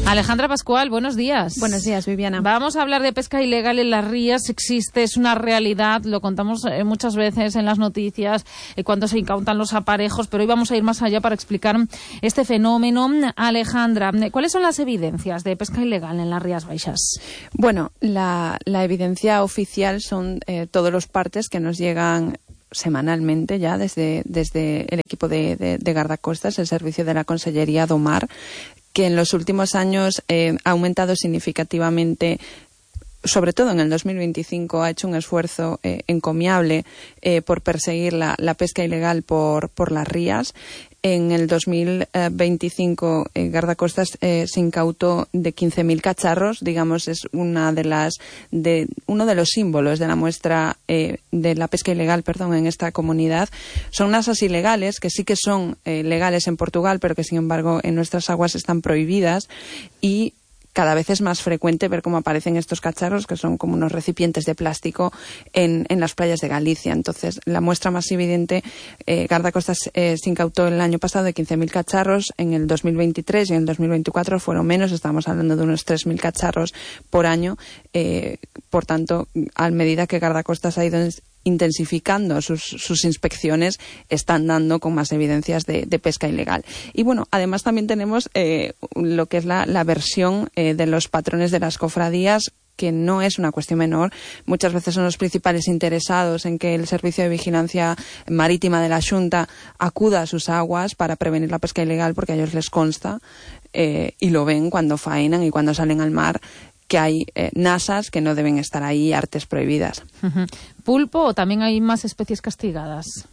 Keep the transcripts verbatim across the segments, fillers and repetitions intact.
Alejandra Pascual, buenos días. Buenos días, Viviana. Vamos a hablar de pesca ilegal en las rías. Existe, es una realidad, lo contamos eh, muchas veces en las noticias, eh, cuando se incautan los aparejos, pero hoy vamos a ir más allá para explicar este fenómeno. Alejandra, ¿cuáles son las evidencias de pesca ilegal en las Rías Baixas? Bueno, la, la evidencia oficial son eh, todos los partes que nos llegan semanalmente ya desde, desde el equipo de, de, de guardacostas, el servicio de la Consellería do Mar, que en los últimos años eh, ha aumentado significativamente. Sobre todo en el dos mil veinticinco ha hecho un esfuerzo eh, encomiable eh, por perseguir la, la pesca ilegal por, por las rías. En el dos mil veinticinco eh, Guardacostas eh, se incautó de quince mil cacharros, digamos, es una de las de uno de los símbolos de la muestra eh, de la pesca ilegal, perdón, en esta comunidad. Son nasas ilegales que sí que son eh, legales en Portugal, pero que sin embargo en nuestras aguas están prohibidas, y cada vez es más frecuente ver cómo aparecen estos cacharros, que son como unos recipientes de plástico en, en las playas de Galicia. Entonces, la muestra más evidente, eh, Guardacostas eh, se incautó el año pasado de quince mil cacharros, en el dos mil veintitrés y en el dos mil veinticuatro fueron menos, estamos hablando de unos tres mil cacharros por año. Eh, por tanto, a medida que Guardacostas ha ido intensificando sus, sus inspecciones, están dando con más evidencias de, de pesca ilegal. Y bueno, además también tenemos eh, lo que es la, la versión eh, de los patrones de las cofradías, que no es una cuestión menor. Muchas veces son los principales interesados en que el Servicio de Vigilancia Marítima de la Xunta acuda a sus aguas para prevenir la pesca ilegal, porque a ellos les consta eh, y lo ven cuando faenan y cuando salen al mar, que hay eh, nasas que no deben estar ahí, artes prohibidas. Uh-huh. ¿Pulpo o también hay más especies castigadas?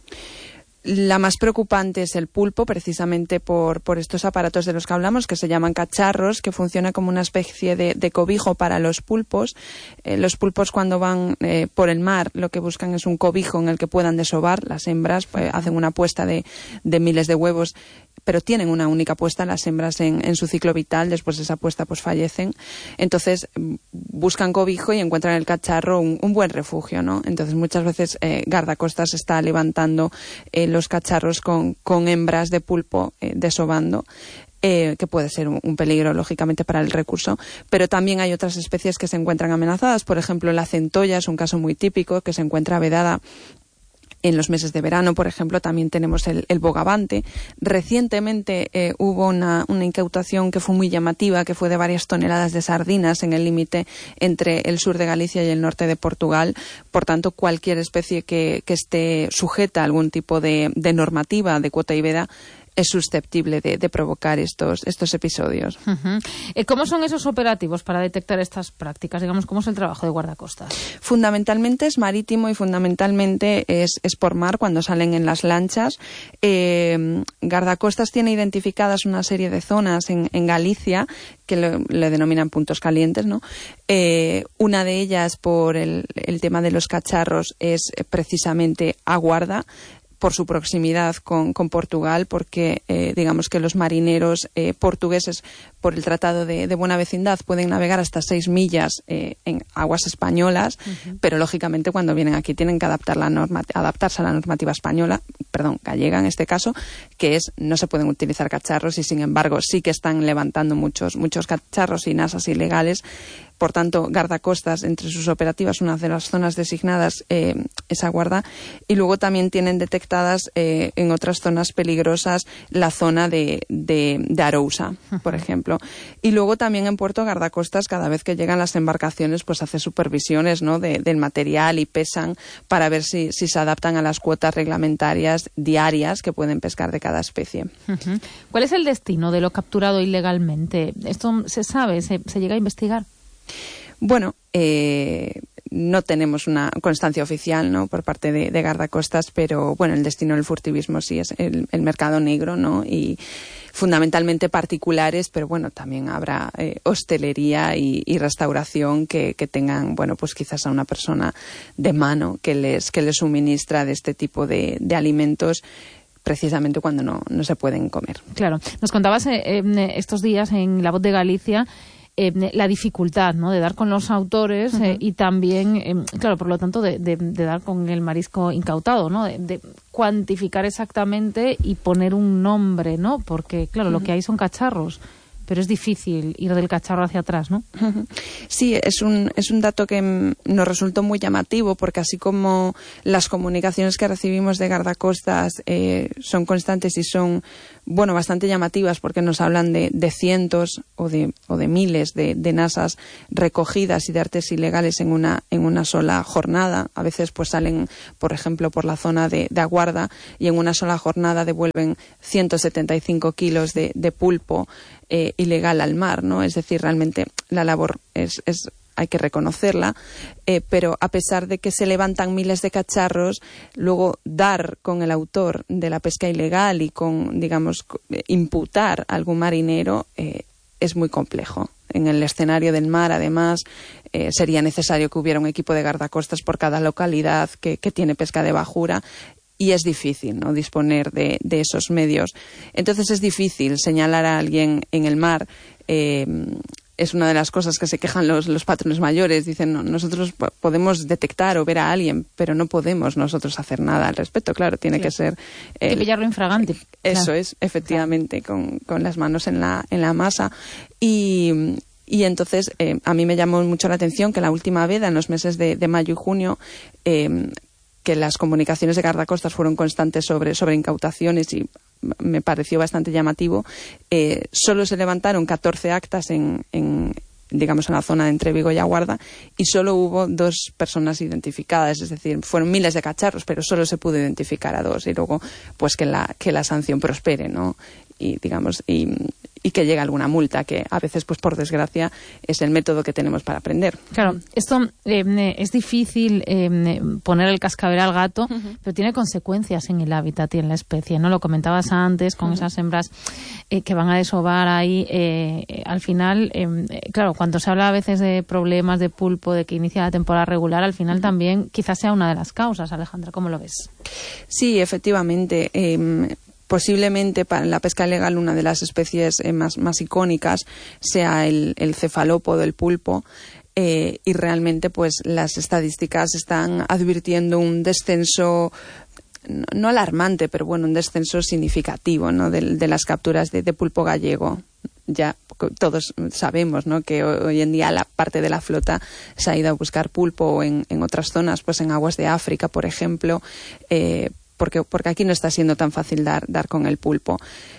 La más preocupante es el pulpo, precisamente por, por estos aparatos de los que hablamos, que se llaman cacharros, que funciona como una especie de, de cobijo para los pulpos. Eh, los pulpos, cuando van eh, por el mar, lo que buscan es un cobijo en el que puedan desovar. Las hembras pues, hacen una puesta de, de miles de huevos, pero tienen una única puesta. Las hembras en, en su ciclo vital, después de esa puesta, pues fallecen. Entonces buscan cobijo y encuentran en el cacharro un, un buen refugio, ¿no? Entonces muchas veces eh, Guardacostas está levantando eh, los cacharros con, con hembras de pulpo eh, desobando, eh, que puede ser un, un peligro, lógicamente, para el recurso. Pero también hay otras especies que se encuentran amenazadas. Por ejemplo, la centolla es un caso muy típico, que se encuentra vedada en los meses de verano. Por ejemplo, también tenemos el, el bogavante. Recientemente eh, hubo una, una incautación que fue muy llamativa, que fue de varias toneladas de sardinas en el límite entre el sur de Galicia y el norte de Portugal. Por tanto, cualquier especie que, que esté sujeta a algún tipo de, de normativa de cuota y veda es susceptible de, de provocar estos, estos episodios. Uh-huh. ¿Cómo son esos operativos para detectar estas prácticas? Digamos, ¿cómo es el trabajo de guardacostas? Fundamentalmente es marítimo y fundamentalmente es, es por mar, cuando salen en las lanchas. Eh, Guardacostas tiene identificadas una serie de zonas en, en Galicia que le, le denominan puntos calientes, ¿no? Eh, una de ellas, por el, el tema de los cacharros, es precisamente a Guarda, por su proximidad con, con Portugal, porque eh, digamos que los marineros eh, portugueses, por el Tratado de, de Buena Vecindad, pueden navegar hasta seis millas eh, en aguas españolas, uh-huh. Pero lógicamente cuando vienen aquí tienen que adaptar la norma, adaptarse a la normativa española, perdón, gallega en este caso, que es no se pueden utilizar cacharros, y sin embargo sí que están levantando muchos, muchos cacharros y nasas ilegales. Por tanto, Guardacostas, entre sus operativas, una de las zonas designadas eh, es a Guarda, y luego también tienen detectadas eh, en otras zonas peligrosas la zona de, de, de Arousa, por ejemplo. Y luego también en Puerto Guardacostas, cada vez que llegan las embarcaciones, pues hace supervisiones, ¿no?, de, del material, y pesan para ver si, si se adaptan a las cuotas reglamentarias diarias que pueden pescar de cada especie. Uh-huh. ¿Cuál es el destino de lo capturado ilegalmente? ¿Esto se sabe? ¿Se, se llega a investigar? Bueno, eh, no tenemos una constancia oficial, ¿no?, por parte de, de Guardacostas, pero bueno, el destino del furtivismo sí es el, el mercado negro, ¿no?, y fundamentalmente particulares, pero bueno, también habrá eh, hostelería y, y restauración que, que tengan, bueno, pues quizás a una persona de mano que les, que les suministra de este tipo de, de alimentos, precisamente cuando no, no se pueden comer. Claro. Nos contabas eh, eh, estos días en La Voz de Galicia Eh, la dificultad, ¿no?, de dar con los autores, uh-huh. eh, y también, eh, claro, por lo tanto, de, de, de dar con el marisco incautado, ¿no?, de, de cuantificar exactamente y poner un nombre, ¿no?, porque, claro, uh-huh. lo que hay son cacharros. pero es difícil ir del cacharro hacia atrás, ¿no? Sí, es un, es un dato que nos resultó muy llamativo, porque así como las comunicaciones que recibimos de guardacostas eh, son constantes y son, bueno, bastante llamativas, porque nos hablan de, de cientos o de, o de miles de, de nasas recogidas y de artes ilegales en una, en una sola jornada. A veces pues salen, por ejemplo, por la zona de, de Aguarda y en una sola jornada devuelven ciento setenta y cinco kilos de, de pulpo eh, ilegal al mar, ¿no? Es decir, realmente la labor es, es hay que reconocerla, eh, pero a pesar de que se levantan miles de cacharros, luego dar con el autor de la pesca ilegal y con, digamos, imputar a algún marinero eh, es muy complejo. En el escenario del mar, además, eh, sería necesario que hubiera un equipo de guardacostas por cada localidad que, que tiene pesca de bajura, y es difícil, ¿no?, disponer de, de esos medios. Entonces es difícil señalar a alguien en el mar. Eh, es una de las cosas que se quejan los, los patrones mayores. Dicen, no, nosotros podemos detectar o ver a alguien, pero no podemos nosotros hacer nada al respecto. Claro, tiene sí. que ser... Hay que pillarlo infragante. Eso claro. es, efectivamente, claro. con, con las manos en la, en la masa. Y... Y entonces eh, a mí me llamó mucho la atención que la última veda, en los meses de, de mayo y junio, eh, que las comunicaciones de guardacostas fueron constantes sobre, sobre incautaciones, y me pareció bastante llamativo. Eh, solo se levantaron catorce actas en, en, digamos, en la zona de entre Vigo y Aguarda, y solo hubo dos personas identificadas. Es decir, fueron miles de cacharros, pero solo se pudo identificar a dos, y luego pues que la, que la sanción prospere, ¿no? Y digamos, y, y que llegue alguna multa, que a veces, pues por desgracia, es el método que tenemos para aprender. Claro, esto eh, es difícil eh, poner el cascabel al gato, uh-huh. pero tiene consecuencias en el hábitat y en la especie, ¿no? Lo comentabas antes con uh-huh. esas hembras eh, que van a desovar ahí. Eh, eh, al final, eh, claro, cuando se habla a veces de problemas de pulpo, de que inicia la temporada regular, al final uh-huh. también quizás sea una de las causas. Alejandra, ¿cómo lo ves? Sí, efectivamente. Eh, Posiblemente para la pesca ilegal una de las especies eh, más, más icónicas sea el, el cefalópodo, el pulpo, eh, y realmente pues las estadísticas están advirtiendo un descenso, no, no alarmante, pero bueno, un descenso significativo, ¿no?, de, de las capturas de, de pulpo gallego. Ya todos sabemos, ¿no?, que hoy en día la parte de la flota se ha ido a buscar pulpo en, en otras zonas, pues en aguas de África, por ejemplo, eh, Porque, porque aquí no está siendo tan fácil dar, dar con el pulpo.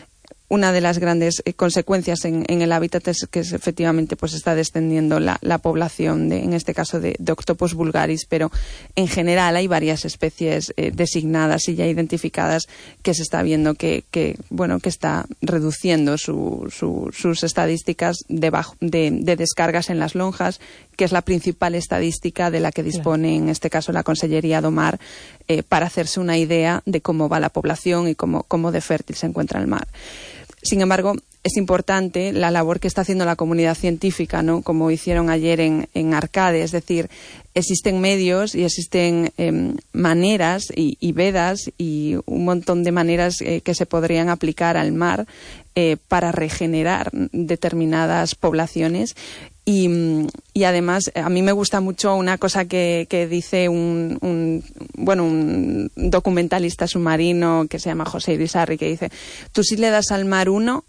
Una de las grandes eh, consecuencias en, en el hábitat es que es, efectivamente pues está descendiendo la, la población, de, en este caso de, de Octopus vulgaris, pero en general hay varias especies eh, designadas y ya identificadas que se está viendo que, que bueno, que está reduciendo su, su, sus estadísticas de, bajo, de, de descargas en las lonjas, que es la principal estadística de la que dispone, claro, en este caso la Consellería do Mar, eh, para hacerse una idea de cómo va la población y cómo, cómo de fértil se encuentra el mar. Sin embargo, es importante la labor que está haciendo la comunidad científica, ¿no?, como hicieron ayer en, en Arcade. Es decir, existen medios y existen eh, maneras y, y vedas y un montón de maneras eh, que se podrían aplicar al mar eh, para regenerar determinadas poblaciones. Y, y además a mí me gusta mucho una cosa que, que dice un, un bueno un documentalista submarino que se llama José Irisarri, que dice: tú si le das al mar uno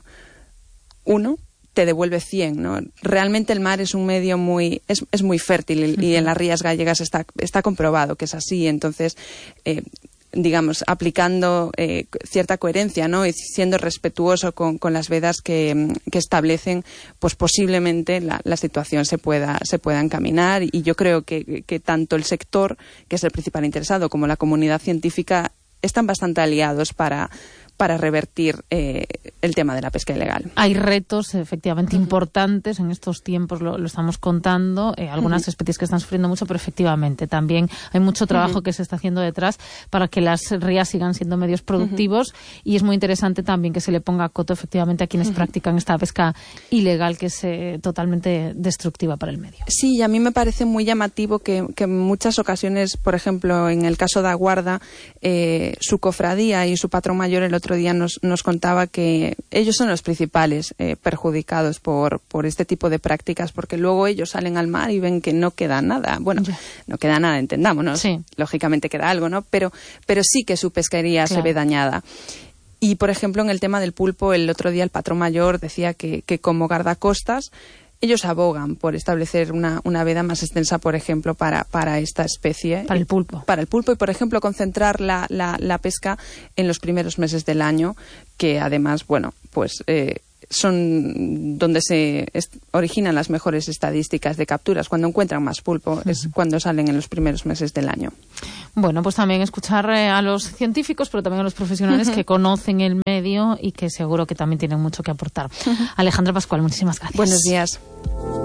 uno te devuelve cien, ¿no? Realmente el mar es un medio muy es, es muy fértil, y, y en las rías gallegas está está comprobado que es así. Entonces eh, digamos, aplicando eh, cierta coherencia, ¿no?, y siendo respetuoso con, con las vedas que, que establecen, pues posiblemente la, la situación se pueda, se pueda encaminar. Y yo creo que, que tanto el sector, que es el principal interesado, como la comunidad científica están bastante aliados para para revertir eh, el tema de la pesca ilegal. Hay retos efectivamente uh-huh. importantes en estos tiempos, lo, lo estamos contando, eh, algunas uh-huh. especies que están sufriendo mucho, pero efectivamente también hay mucho trabajo uh-huh. que se está haciendo detrás para que las rías sigan siendo medios productivos, uh-huh. y es muy interesante también que se le ponga coto efectivamente a quienes uh-huh. practican esta pesca ilegal, que es eh, totalmente destructiva para el medio. Sí, y a mí me parece muy llamativo que, que en muchas ocasiones, por ejemplo, en el caso de Aguarda, eh, su cofradía y su patrón mayor el otro día nos, nos contaba que ellos son los principales eh, perjudicados por, por este tipo de prácticas, porque luego ellos salen al mar y ven que no queda nada. Bueno, yeah. no queda nada, entendámonos. Sí. Lógicamente queda algo, ¿no? Pero, pero sí que su pesquería claro. se ve dañada. Y, por ejemplo, en el tema del pulpo, el otro día el patrón mayor decía que, que como guardacostas ellos abogan por establecer una, una veda más extensa, por ejemplo, para, para esta especie. Para el pulpo. Para el pulpo y, por ejemplo, concentrar la, la, la pesca en los primeros meses del año, que además, bueno, pues eh, son donde se originan las mejores estadísticas de capturas. Cuando encuentran más pulpo uh-huh. es cuando salen en los primeros meses del año. Bueno, pues también escuchar eh, a los científicos, pero también a los profesionales uh-huh. que conocen el medio y que seguro que también tienen mucho que aportar. Uh-huh. Alejandra Pascual, muchísimas gracias. Buenos días.